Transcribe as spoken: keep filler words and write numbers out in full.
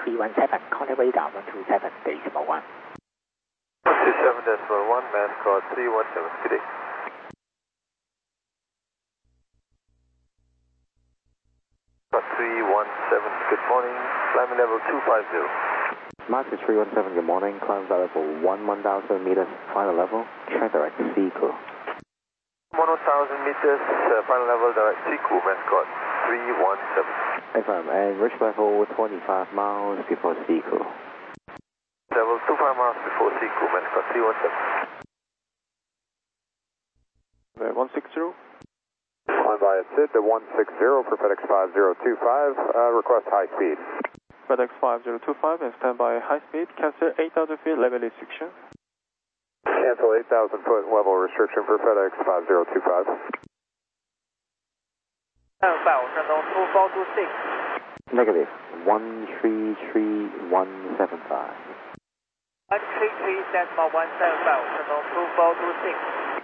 three one seven, contact radar one two seven, decimal one. one two seven decimal one, mascot three one seven, good day. three one seven, good morning, climbing level two five zero. Market three one seven, good morning, climb level one one thousand meters, final level, check direct Seacool. one thousand meters, uh, final level direct Seacool, mascot three one seven. Affirm, and reach level twenty-five miles before Seacool. Level twenty-five miles before Seacool, mascot three one seven. one six zero. On by at S I D, the one six zero for FedEx five zero two five, uh, request high speed. FedEx five zero two five and stand by high speed, cancel eight thousand feet level restriction. Cancel eight thousand foot level restriction for FedEx five zero two five. Stand by, two four two six. Negative, one three three one seven five. one three three decimal one seven five, two four two six.